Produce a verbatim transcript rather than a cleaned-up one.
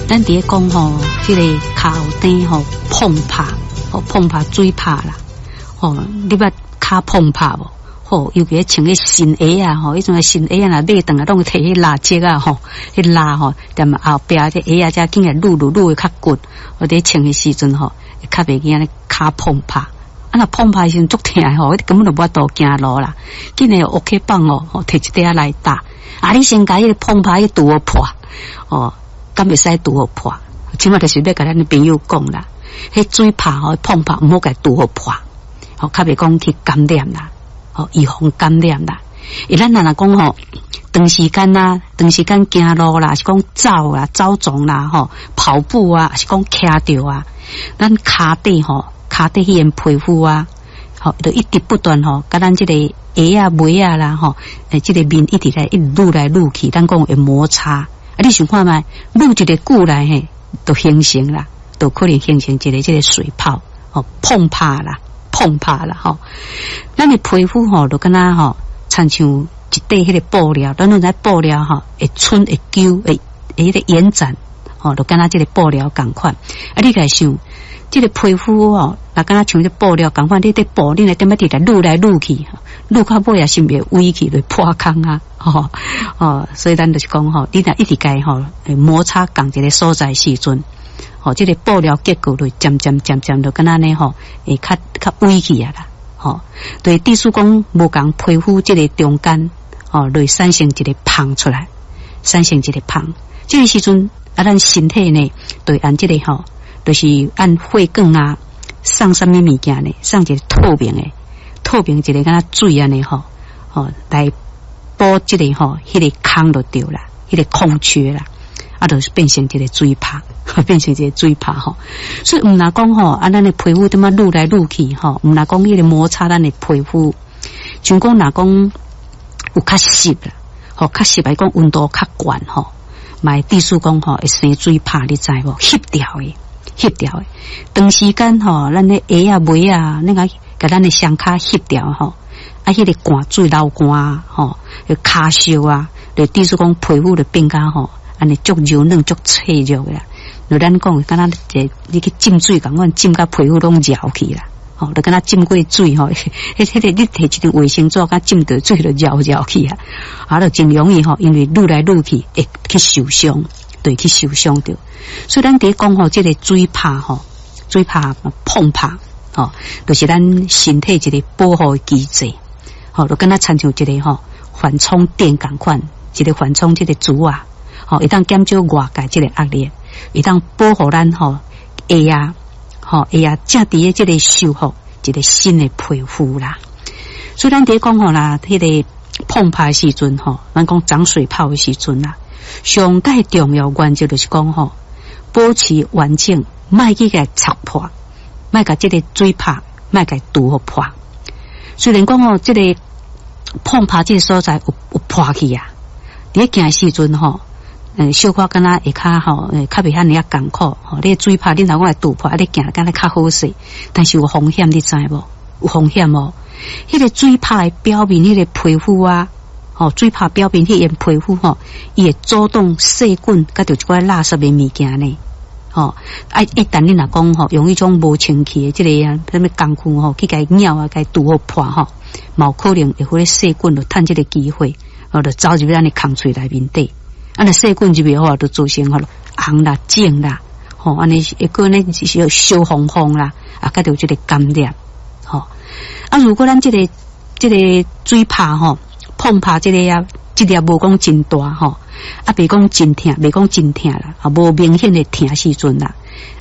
咱伫咧讲吼，即、这个骹后顶吼碰拍，吼碰拍水拍啦，吼你捌骹碰拍无？吼，尤其穿个新鞋啊，吼，迄种新鞋啊，若买顿啊，拢摕迄蜡质啊，吼，迄蜡吼，踮后壁这鞋啊，才紧来撸撸撸的较骨。我伫穿的时阵吼，会较袂惊咧骹碰拍。啊，若碰拍时阵足疼吼，根本就无法度行路啦。紧来 OK 棒哦，吼，摕一块来打。啊，你先甲迄个碰拍迄拄好破，哦，敢袂使拄好破。起码就是要甲咱的朋友讲啦，迄水拍吼碰拍毋好甲拄好破，吼，较袂讲去感染啦。哦，预防感染啦。伊咱若若讲吼，长时间啦，长时间行路啦，是讲走啦、走动啦，吼，跑步啊，是讲徛着啊，咱骹底吼，骹底迄个皮肤啊，吼，就一直不断吼，甲咱即个鞋啊、袜啊啦，吼，诶，即个面一直来一直撸来撸去，咱讲会摩擦。啊，你想看觅，撸一个久来嘿，就形成啦，就可能形成一个即个水泡，哦，碰拍啦。碰拍啦吼，咱的皮肤吼就敢若吼，亲像一块迄个布料，咱拢知布料吼会伸会揪会会迄个延展，吼就敢若即个布料共款。啊，你来想，即、這個皮肤吼，若敢若像即布料共款，你伫布你来点仔直来撸来撸去，撸到尾也是袂歪去，就破空啊，吼哦，所以咱就是讲吼，你若一直该吼摩擦共一个所在时阵。吼，即、這个布料结构就渐渐渐渐就敢安尼吼，会较较歪去啊啦，吼，对，地属讲无共皮肤即个中间，吼，就产生一个胖出来，产生一个胖。即、這个时阵啊，咱身体呢，对按即、這个吼，就是按血管啊，送什么物件呢？送一个透明的，透明一个敢若水安尼吼，吼来补即、這个吼，迄、那个空就对啦，迄、那个空缺啦。啊，就是变成一个水泡，变成一个水泡吼。所以毋若讲吼，啊，咱的皮肤点仔撸来撸去吼，毋若讲迄个摩擦咱的皮肤，像讲若讲有较湿啦，吼较湿来讲温度较悬吼，买地属讲吼会生水泡，你知无？翕掉的，翕掉的。长时间吼，咱的鞋啊、袜啊，那个甲咱的双骹翕掉吼，啊，迄、那个汗水流汗吼，个骹烧啊，就地属讲皮肤就变甲吼。安尼足柔软足脆弱的啦，就咱讲敢若一你去浸水共款，浸甲皮肤拢绕去啦，吼，就敢若浸过水吼，迄迄个你摕一张卫生纸甲浸着水就绕绕去啊，啊，就真容易吼，因为撸来撸去会去受伤，对，去受伤着。所以咱伫讲吼，即个水拍吼，水拍碰拍吼，就是咱身体一个保护机制，吼，就敢若亲像一个吼缓冲垫共款，一个缓冲即个珠啊。吼，会当减少外界即个压力，会当保护咱吼鞋啊，吼鞋啊，正伫诶即个修复一个新的皮肤啦。所以咱伫讲吼啦，迄、那个碰拍时阵吼，咱讲长水泡的时阵啦，上界重要原则就是讲吼，保持完整，莫去甲擦破，莫甲即个水拍，莫甲拄好破。虽然讲吼，即、这个碰拍即个所在有有破去啊，伫行时阵吼。嗯，小可敢若会较吼，诶，较袂遐尔啊艰苦吼。你水拍，你若讲来拄破，啊，你行敢若较好势，但是有风险，你知无？有风险哦。迄、那个水拍表面，迄个皮肤啊，吼，水拍表面迄个皮肤吼，伊会阻挡细菌，甲着一寡垃圾的物件呢。吼，啊，一旦你若讲吼，用迄种无清气的即、這個啊，什么工具吼，去甲伊咬啊，甲伊拄好破吼，冇可能会互咧细菌就趁即个机会，哦，就走入咱的空喙内面底。啊，那细菌入去吼，就造成吼红啦、肿啦，吼，安尼一个呢是烧红红啦，啊，甲着这个感染，吼。啊，如果咱这个这个水拍吼，碰拍这个啊，这个无讲真大吼，啊，别讲真疼，别讲真疼啦，啊，无明显的疼时阵啦，